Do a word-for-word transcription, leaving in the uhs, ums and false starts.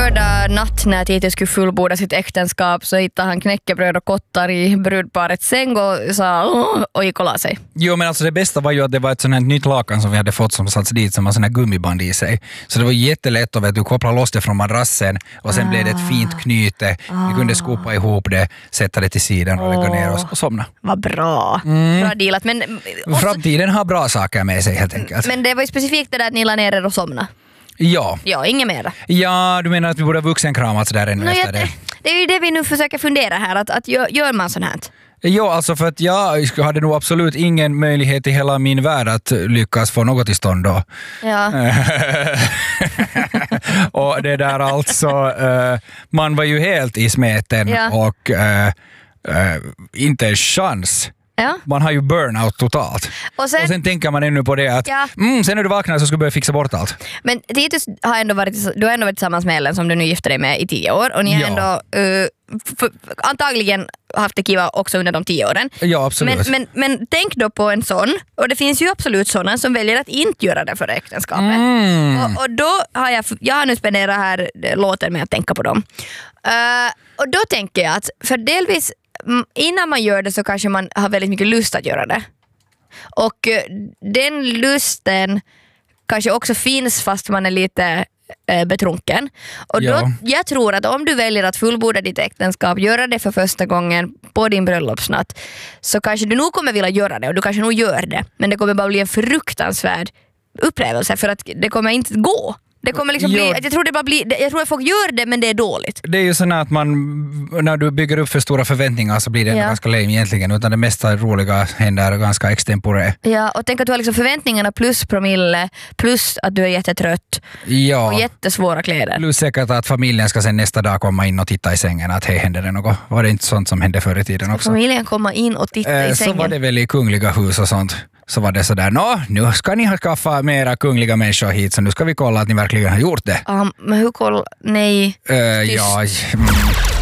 lördag natt när Titus skulle fullborda sitt äktenskap så hittade han knäckebröd och kottar i brudparets säng och sa oh, och gick och la sig. Jo, men alltså det bästa var ju att det var ett sånt här nytt lakan som vi hade fått som satts dit som har sån här gummiband i sig. Så det var jättelätt att vet du koppla loss det från madrassen och sen ah. blev det ett fint knyte. Ah. Vi kunde skopa ihop det, sätta det till sidan och lägga ner oss och somna. Vad bra. Mm. Bra dealat. Men också, framtiden har bra saker med sig helt enkelt. Men det var ju specifikt det där att ni la ner er och somna. Ja. Ja, inget mer. Ja, du menar att vi borde ha vuxenkramats där ännu no, efter det? Det är ju det vi nu försöker fundera här, att, att gör, gör man sånt här? Ja, alltså för att jag hade nog absolut ingen möjlighet i hela min värld att lyckas få något till stånd då. Ja. Och det där alltså, uh, man var ju helt i smeten ja. och uh, uh, inte en chans. Ja. Man har ju burnout totalt. Och sen, och sen tänker man ännu på det att ja. mm, sen när du vaknar så ska du börja fixa bort allt. Men Titus har ändå varit, du har ändå varit tillsammans med Ellen som du nu gifter dig med i tio år. Och ni har ja. ändå uh, för, antagligen haft det kiva också under de tio åren. Ja, absolut. Men, men, men tänk då på en sån, och det finns ju absolut sådana som väljer att inte göra det för äktenskapet. Mm. Och, och då har jag, jag har nu spenderat här låten med att tänka på dem. Uh, och då tänker jag att för delvis innan man gör det så kanske man har väldigt mycket lust att göra det. Och den lusten kanske också finns fast man är lite eh, betrunken. Och då, ja. jag tror att om du väljer att fullborda ditt äktenskap, göra det för första gången på din bröllopsnatt, så kanske du nog kommer vilja göra det och du kanske nog gör det. Men det kommer bara bli en fruktansvärd upplevelse för att det kommer inte gå. Det kommer liksom bli, jag tror det bara blir, jag tror att folk gör det men det är dåligt. Det är ju så att man, när du bygger upp för stora förväntningar så blir det ja. ganska lame egentligen, utan det mesta roliga händer ganska extempore. Ja, och tänk att du har liksom förväntningarna plus promille, plus att du är jättetrött ja. och jättesvåra kläder. Plus säkert att familjen ska sen nästa dag komma in och titta i sängen att hej, händer det något? Var det inte sånt som hände förr i tiden också? Familjen komma in och titta eh, i sängen. Så var det väl i kungliga hus och sånt. Så var det sådär, nå, nu ska ni ha skaffa mera kungliga människor hit så nu ska vi kolla att ni verkligen har gjort det. Um, men hur koll? Nej. Uh, ja...